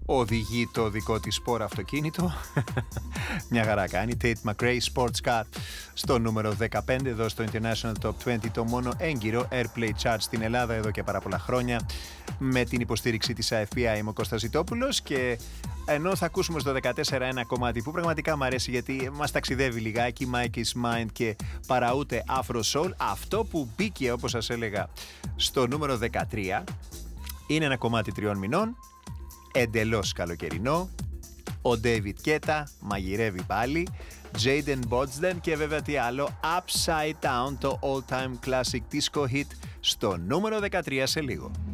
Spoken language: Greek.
οδηγεί το δικό της σπόρο αυτοκίνητο. Μια χαρά κάνει. Tate McRae Sports Car στο νούμερο 15 εδώ στο International Top 20, το μόνο έγκυρο Airplay Chart στην Ελλάδα εδώ και πάρα πολλά χρόνια, με την υποστήριξη της AFPI. Είμαι ο Κώστας Ζητόπουλος και ενώ θα ακούσουμε στο 14 ένα κομμάτι που πραγματικά μου αρέσει γιατί μας ταξιδεύει λιγάκι, Mikey's Mind και παραούτε Afro Soul, αυτό που μπήκε, όπως σας έλεγα, στο νούμερο 13 είναι ένα κομμάτι 3 μηνών, εντελώς καλοκαιρινό. Ο David Guetta μαγειρεύει πάλι, Jaden Bogdan και βέβαια τι άλλο, Upside Down, το all time classic disco hit στο νούμερο 13 σε λίγο.